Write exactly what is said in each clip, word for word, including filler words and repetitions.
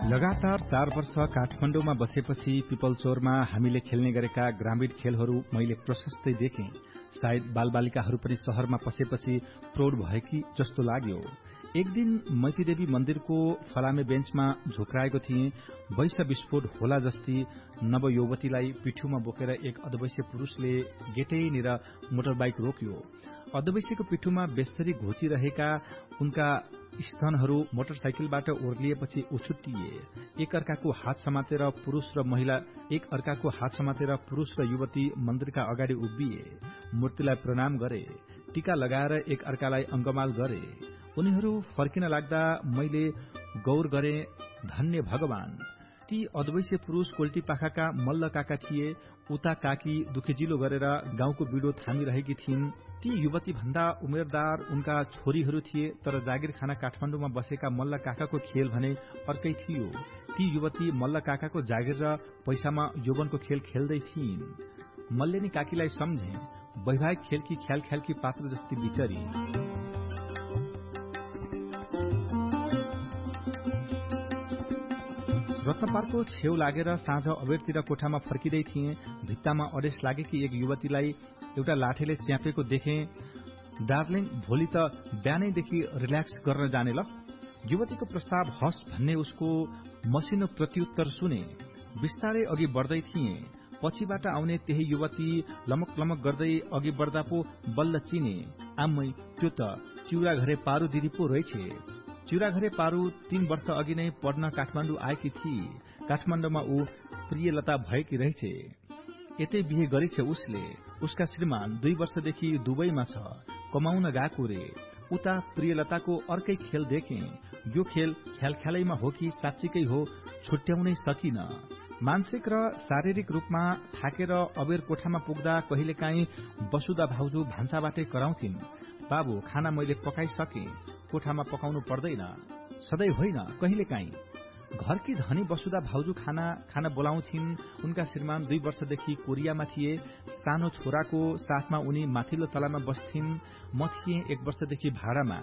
लगातार चार वर्ष काठमाडौँमा बसेपछि पिपलचोरमा हामीले खेल्ने गरेका ग्रामीण खेलहरू मैले प्रशस्तै देखे। सायद बालबालिकाहरू पनि शहरमा पसेपछि प्रौढ भएकी जस्तो लाग्यो। एक दिन मैतीदेवी मन्दिरको फलामे बेन्चमा झोक्राएको थिएँ। वैश विस्फोट होला जस्ती नवयुवतीलाई पिठ्यूमा बोकेर एक अधवैश्य पुरूषले गेटैनिर मोटरबाइक रोक्यो। अधवैश्यको पिठ्यूमा बेस्तरी घोचिरहेका उनका स्तनहरू मोटरसाइकलबाट ओर्लिएपछि उछुट्टिए। एक अर्काको हात समातेर पुरूष र महिला एक अर्काको हात समातेर पुरूष र युवती मन्दिरका अगाडि उभिए। मूर्तिलाई प्रणाम गरे, टीका लगाएर एक अर्कालाई अंगमाल गरे। उनीहरू फर्किन लाग्दा मैले गौर गरे, धन्य भगवान, ती अधवैश्य पुरूष कोल्टी पाखाका मल्ल काका थिए। उता काकी दुखेजिलो गरेर गाउँको बिडो थामिरहेकी थिइन्। ती युवती भन्दा उमेरदार उनका छोरीहरू थिए। तर जागिर खाना काठमाडौँमा बसेका मल्ल काकाको खेल भने अर्कै थियो। ती युवती मल्ल काकाको जागिर र पैसामा यौवनको खेल खेल्दै थिइन्। मल्लेनी काकीलाई सम्झे, वैवाहिक खेलकी ख्याल ख्यालकी पात्र जस्ती बिचरी। रत्नपारको छेउ लागेर साँझ अबेरतिर कोठामा फर्किँदै थिए। भित्तामा अडेस लागेकी एक युवतीलाई एउटा लाठीले च्यापेको देखे। डार्लिङ, भोलि त बिहानैदेखि रिल्याक्स गर्न जाने ल। युवतीको प्रस्ताव हस् भन्ने उसको मसिनो प्रत्युत्तर सुने। बिस्तारै अघि बढ्दै थिए। पछिबाट आउने त्यही युवती लमक लमक गर्दै अघि बढ्दा पो बल्ल चिने। आम्मै, त्यो त चिउरा घरे पारू दिदी पो रहेछे। चिउरा घरे पारू तीन वर्ष अघि नै पढ्न काठमाडौँ आएकी थिए। काठमाडौँमा ऊ प्रियलता भएकी रहेछे। यतै बिहे गरेछ उसले। उसका श्रीमान दुई वर्षदेखि दुबईमा छ, कमाउन गएको रे। उता प्रियलताको अर्कै खेल देखे। यो खेल ख्याल ख्यालैमा हो कि साँच्चीकै हो छुट्याउनै सकिन। मानसिक र शारीरिक रूपमा थाकेर अबेर कोठामा पुग्दा कहिलेकाहीँ वसुधा भाउजू भान्साबाटै कराउँथिन्। बाबु, खाना मैले पकाइसके, कोठामा पकाउनु पर्दैन। सधैँ होइन, कहिलेकाहीँ। घरकी धनी वसुधा भाउजू खाना खान बोलाउँथिन्। उनका श्रीमान दुई वर्षदेखि कोरियामा थिए। सानो छोराको साथमा उनी माथिल्लो तलामा बस्थिन्। म थिएँ एक वर्षदेखि भाडामा।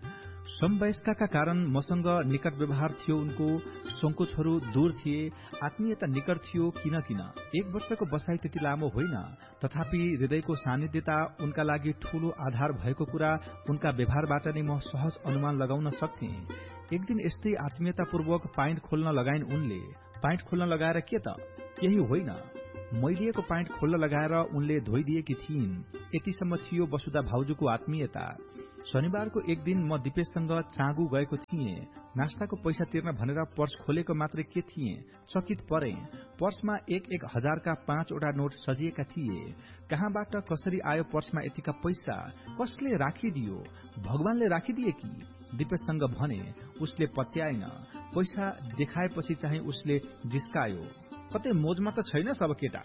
समवयस्कका कारण मसँग निकट व्यवहार थियो उनको। संकोचहरू दूर थिए, आत्मीयता निकट थियो। किन किन एक वर्षको बसाई त्यति लामो होइन, तथापि हृदयको सान्निध्यता उनका लागि ठूलो आधार भएको कुरा उनका व्यवहारबाट नै म सहज अनुमान लगाउन सक्थे। एक दिन यस्तै आत्मीयतापूर्वक पाइन्ट खोल्न लगाइन् उनले। पाइन्ट खोल्न लगाएर के त केही होइन, मैलिएको पाइन्ट खोल्न लगाएर उनले धोइदिएकी थिइन्। यतिसम्म थियो वसुधा भाउजूको आत्मीयता। शनिबारको एक दिन म दिपेशसँग चाँगु गएको थिएँ। नास्ताको पैसा तिर्न भनेर पर्स खोलेको मात्रै के थिएँ, चकित परे। पर्समा एक एक हजारका पाँचवटा नोट सजिएका थिए। कहाँबाट कसरी आयो पर्समा यतिका पैसा? कसले राखिदियो? भगवानले राखिदिए कि? दिपेशसँग भने। उसले पत्याएन। पैसा देखाएपछि चाहिँ उसले जिस्कायो। कतै मोजमा त छैनस् अब केटा?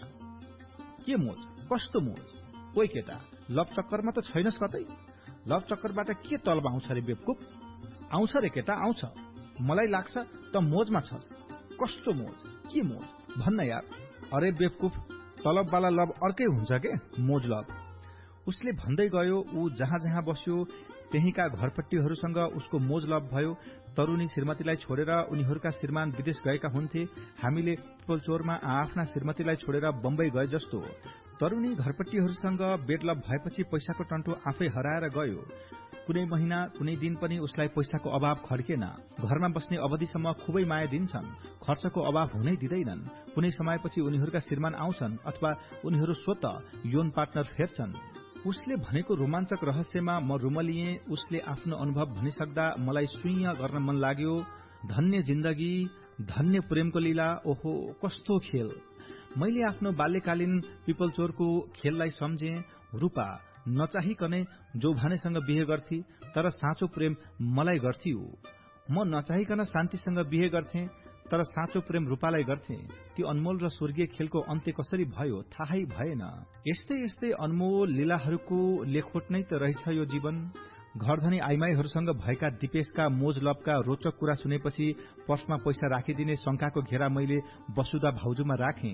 के मोज? कस्तो मोज? ओइ केटा, लभ चक्करमा त छैनस् कतै? लभ चक्करबाट के तलब आउँछ रे बेवकुफ? आउँछ रे केटा, आउँछ। मलाई लाग्छ त मोजमा छस्। कस्तो मोज? के मोज? भन्न यार। अरे बेवकुफ, तलबवाला लभ अर्कै हुन्छ के, मोज लभ। उसले भन्दै गयो। ऊ जहाँ जहाँ बस्यो त्यहीँका घरपट्टीहरूसँग उसको मोज लभ भयो। तरुणी श्रीमतीलाई छोडेर उनीहरूका श्रीमान विदेश गएका हुन्थे। हामीले पिपलचोरमा आफ्ना श्रीमतीलाई छोडेर बम्बई गए जस्तो। तरुणी घरपट्टीहरूसँग बेडलभ भएपछि पैसाको टन्टो आफै हराएर गयो। कुनै महिना कुनै दिन पनि उसलाई पैसाको अभाव खड्केन। घरमा बस्ने अवधिसम्म खुबै माया दिन्छन्, खर्चको अभाव हुनै दिँदैनन्। कुनै समयपछि उनीहरूका श्रीमान आउँछन् अथवा उनीहरू स्वत यौन पार्टनर फेर्छन्। उसले भनेको रोमाञ्चक रहस्यमा म रुमलिएँ। उसले आफ्नो अनुभव भनिसक्दा मलाई सुइँ गर्न मन लाग्यो। धन्य जिन्दगी, धन्य प्रेमको लीला। ओहो, कस्तो खेल! मैले आफ्नो बाल्यकालीन पिपलचोरको खेललाई सम्झे। रूपा नचाहिकनै जोभानेसँग बिहे गर्थी, तर साँचो प्रेम मलाई गर्थी। म नचाहिकन शान्तिसँग बिहे गर्थे, तर साँचो प्रेम रूपालाई गर्थे। त्यो अनमोल र स्वर्गीय खेलको अन्त्य कसरी भयो थाहै भएन। यस्तै यस्तै अनमोल लीलाहरूको लेखोट नै त रहेछ यो जीवन। घरधनी आइमाईहरूसँग भएका दिपेशका मोज लभका रोचक कुरा सुनेपछि पर्समा पैसा राखिदिने शंकाको घेरा मैले वसुधा भाउजूमा राखेँ।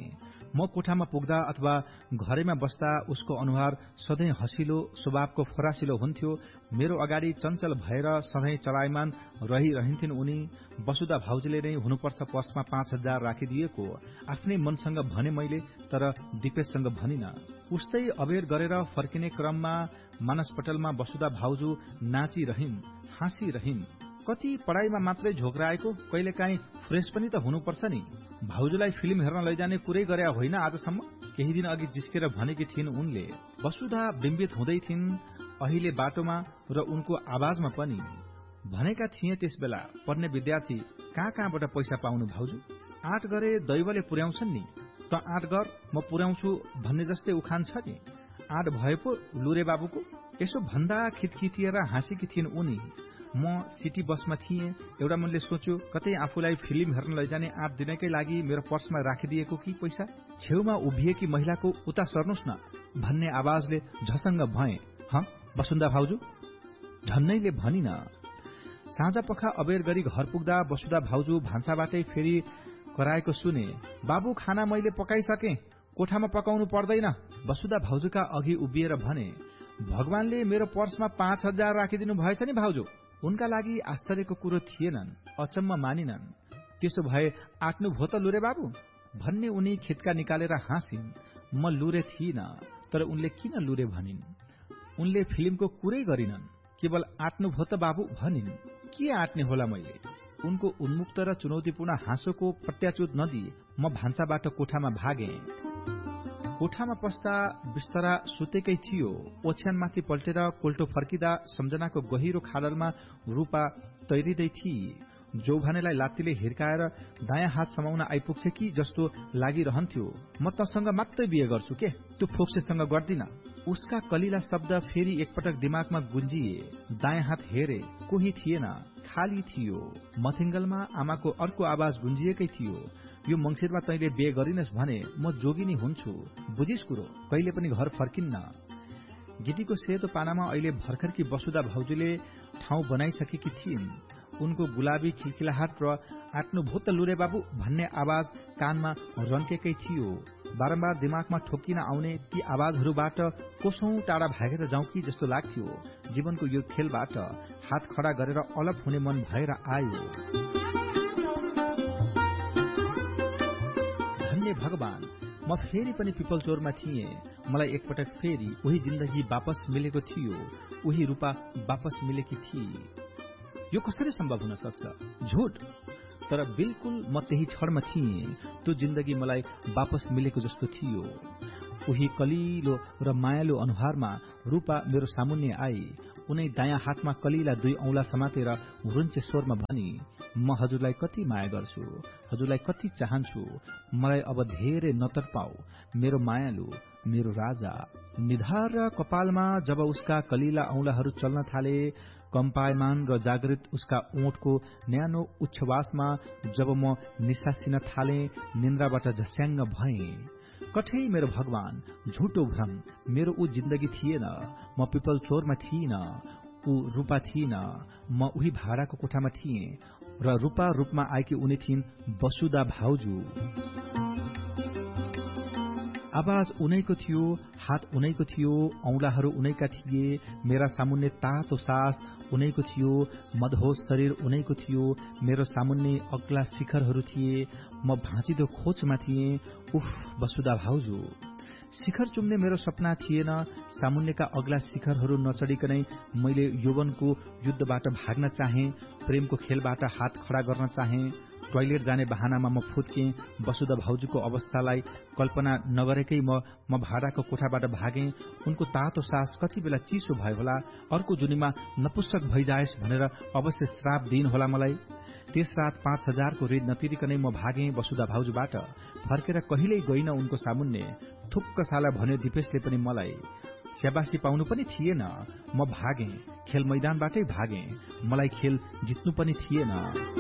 म कोठामा पुग्दा अथवा घरैमा बस्दा उसको अनुहार सधैँ हँसिलो स्वभावको फरासिलो हुन्थ्यो। मेरो अगाडि चञ्चल भएर सधैँ चलायमान रहिरहन्थिन् उनी। वसुधा भाउजूले नै हुनुपर्छ पर्समा पाँच हजार राखिदिएको, आफ्नै मनसँग भने मैले, तर दिपेशसँग भनिन। उस्तै अबेर गरेर फर्किने क्रममा मानसपटलमा वसुधा भाउजू नाचिरहिन्, हाँसिरहिन्। कति पढ़ाईमा मात्रै झोक्राएको, कहिलेकाहीँ फ्रेश पनि त हुनुपर्छ नि। भाउजूलाई फिल्म हेर्न लैजाने कुरै गरे होइन आजसम्म, केही दिन अघि जिस्केर भनेकी थिइन् उनले। वसुधा बिम्बित हुँदै थिइन् अहिले बाटोमा र उनको आवाजमा पनि। भनेका थिए त्यस बेला, पढ्ने विद्यार्थी कहाँ कहाँबाट पैसा पाउनु भाउजू? आँट गरे दैवले पुर्याउँछन् नि, त आँट गर म पुर्याउँछु भन्ने जस्तै उखान छ नि। आँट भए पो लुरे बाबुको। यसो भन्दा खितखितिएर हाँसेकी थिइन् उनी। म सिटी बसमा थिएँ। एउटा मनले सोच्यो कतै आफूलाई फिल्म हेर्न लैजाने आँट दिनकै लागि मेरो पर्समा राखिदिएको कि पैसा। छेउमा उभिएकी महिलाको उता सर्नुस् न भन्ने आवाजले झसङ्ग भए। ह वसुन्धा भाउजू झन्नैले भनिन। साँझ पखा अबेर गरी घर पुग्दा वसुधा भाउजू भान्साबाटै फेरि कराएको सुने। बाबु खाना मैले पकाइसके, कोठामा पकाउनु पर्दैन, वसुधा भाउजूका अघि उभिएर भने। भगवानले मेरो पर्समा पाँच हजार राखिदिनु भएछ नि भाउजू। उनका लागि आश्चर्यको कुरो थिएनन्, अचम्म मानिनन्। त्यसो भए आट्नु भो त लुरे बाबु भन्ने उनी खिटका निकालेर हाँसिन्। म लुरे थिइन, तर उनले किन लुरे भनिन्? उनले फिल्मको कुरै गरिनन्, केवल आट्नु भो त बाबु भनिन्। के आट्ने होला मैले? उनको उन्मुक्त र चुनौतीपूर्ण हाँसोको प्रत्याचुत नदिए म भान्साबाट कोठामा भागे। कोठामा पस्दा बिस्तरा सुतेकै थियो। ओछ्यानमाथि पल्टेर कोल्टो फर्किँदा सम्झनाको गहिरो खाडलमा रूपा तैरिँदै थिए। जौभानेलाई लात्तीले हिर्काएर दायाँ हात समाउन आइपुग्छ कि जस्तो लागिरहन्थ्यो। म तसँग मात्रै बिहे गर्छु के, त्यो फोक्सेसँग गर्दिन। उसका कलिला शब्द फेरि एकपटक दिमागमा गुन्जिए। दायाँ हात हेरे, कोही थिएन, खाली थियो। मथिङ्गलमा आमाको अर्को आवाज गुन्जिएकै थियो। यो मंसिरमा तैले बिहे गरिनस् भने म जोगिनी हुन्छु, बुझिस कुरो, कहिले पनि घर फर्किन्न। गिटीको सेतो पानामा अहिले भर्खरकी वसुधा भाउजूले ठाउँ बनाइसकेकी थिइन्। उनको गुलाबी खिलखिलाहट र आट्नु भो त लुरे बाबु भन्ने आवाज कानमा रन्केकै थियो। बारम्बार दिमागमा ठोकिन आउने ती आवाजहरूबाट कोसौं टाढा भागेर जाउँ कि जस्तो लाग्थ्यो। जीवनको यो खेलबाट हात खडा गरेर अलग हुने मन भएर आयो। धन्य भगवान, म फेरि पनि पिपलचोरमा थिएँ। मलाई एकपटक फेरि उही जिन्दगी वापस मिलेको थियो, उही रूपा वापस मिलेकी थिए। यो कसरी सम्भव हुन सक्छ? झुट। तर बिल्कुल म त्यही क्षणमा थिएँ। त्यो जिन्दगी मलाई वापस मिलेको जस्तो थियो। उही कलिलो र मायालु अनुहारमा रूपा मेरो सामुन्ने आई। उनै दायाँ हातमा कलिला दुई औंला समातेर हुरुन्चे स्वरमा भनी, म हजुरलाई कति माया गर्छु, हजुरलाई कति चाहन्छु। मलाई अब धेरै नतर्पाऊ, मेरो मायालु, मेरो राजा। निधार र कपालमा जब उसका कलिला औंलाहरू चल्न थाले, कम्पायमान र जागृत उसका ओठको न्यानो उच्छ्वासमा जब म निसासिन थाले, निन्द्राबाट झस्याङ्ग भएँ। कठै मेरो भगवान, झुटो भ्रम, मेरो ऊ जिन्दगी थिएन। म पिपल चोरमा थिइन, ऊ रूपा थिइन। म उही भाडाको कोठामा थिएँ र रूपा रूपमा आएकी उनी थिइन् वसुधा भाउजू। आवाज उनैको थियो, हात उनैको थियो, औंलाहरू उनैका थिए। मेरा सामुन्ने तातो सास उनैको थियो, मदहोस शरीर उनैको थियो। मेरो सामुन्ने अग्ला शिखरहरू थिए। म भाँचिदो खोजमा थिएँ। उफ वसुधा भाउजू। शिखर चुम्ने मेरो सपना थिएन। सामुन्नेका अग्ला शिखरहरू नचढिकनै मैले यौवनको युद्धबाट भाग्न चाहे, प्रेमको खेलबाट हात खडा गर्न चाहे। टोयलेट जाने बहानामा म फुत्केँ। वसुधा भाउजूको अवस्थालाई कल्पना नगरेकै म म भाडाको कोठाबाट भागेँ। उनको तातो सास कति बेला चिसो भयो होला, अर्को जुनीमा नपुस्तक भइजाएस् भनेर अवश्य श्राप दिइन होला मलाई। त्यस रात पाँच हजारको ऋण नतिरिकनै म भागेँ वसुधा भाउजूबाट। फर्केर कहिल्यै गइन उनको सामुन्ने। थुक्क साला भन्यो दिपेशले पनि मलाई। स्याबासी पाउनु पनि थिएन। म भागेँ, खेल मैदानबाटै भागेँ। मलाई खेल जित्नु पनि थिएन।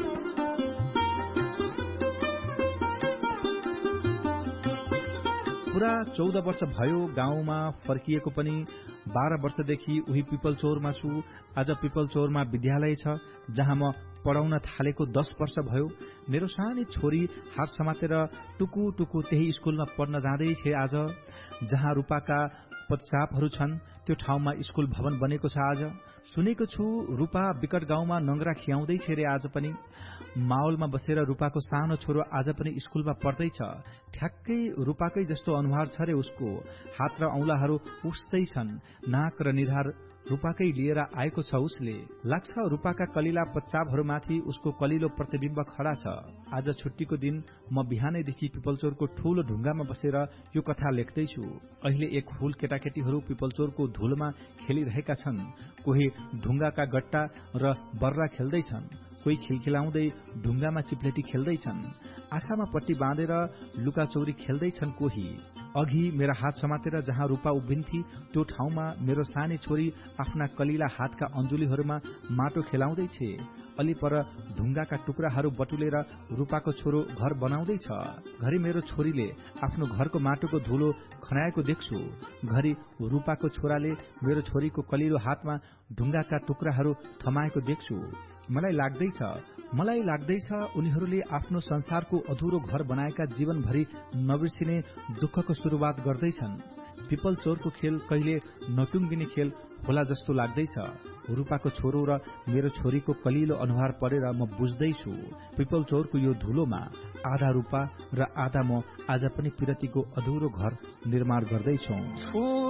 पूरा चौध वर्ष भयो गाउँमा फर्किएको पनि। बाह्र वर्षदेखि उही पिपलचौरमा छु। आज पिपलचौरमा विद्यालय छ जहाँ म पढाउन थालेको दस वर्ष भयो। मेरो सानी छोरी हात समातेर टुकु टुकु त्यही स्कुलमा पढ्न जाँदै छे। आज जहाँ रूपाका पदचापहरू छन् त्यो ठाउँमा स्कुल भवन बनेको छ। आज सुनेको छु रूपा विकट गाउँमा नङ्ग्रा खियाउँदै छे रे। आज पनि माहौलमा बसेर रूपाको सानो छोरो आज पनि स्कुलमा पढ्दैछ। ठ्याक्कै रूपाकै जस्तो अनुहार छ रे उसको। हात र औंलाहरू उस्तै छन्। नाक र निधार रूपाकै लिएर आएको छ उसले। लाग्छ रूपाका कलिला पच्चापहरूमाथि उसको कलिलो प्रतिबिम्ब खडा छ। आज छुट्टीको दिन म बिहानैदेखि पिपलचोरको ठूलो ढुङ्गामा बसेर यो कथा लेख्दैछु। अहिले एक हुल केटाकेटीहरू पिपलचोरको धुलोमा खेलिरहेका छन्। कोही ढुङ्गाका गट्टा र बर्रा खेल्दैछन्, कोही खिलखिलाउँदै ढुङ्गामा चिप्लेटी खेल्दैछन्, आँखामा पट्टी बाँधेर लुकाचौरी खेल्दैछन्। कोही अघि मेरा हात समातेर जहाँ रूपा उभिन्थी त्यो ठाउँमा मेरो सानी छोरी आफ्ना कलिला हातका अञ्जुलीहरूमा माटो खेलाउँदै छे। अलि पर ढुङ्गाका टुक्राहरू बटुलेर रूपाको छोरो घर बनाउँदैछ। घरि मेरो छोरीले आफ्नो घरको माटोको धुलो खनाएको देख्छु। घरि रूपाको छोराले मेरो छोरीको कलिलो हातमा ढुङ्गाका टुक्राहरू थमाएको देख्छु। मलाई लाग्दैछ मलाई लाग्दैछ उनीहरूले आफ्नो संसारको अधुरो घर बनाएका जीवनभरि नबिर्सिने दुःखको सुरुवात गर्दैछन्। पिपल चोरको खेल कहिले नटुङ्गिने खेल होला जस्तो लाग्दैछ। रूपाको छोरो र मेरो छोरीको कलिलो अनुहार परेर म बुझ्दैछु पिपल चोरको यो धुलोमा आधा रूपा र आधा म आज पनि पिरतीको अधुरो घर निर्माण गर्दैछौं।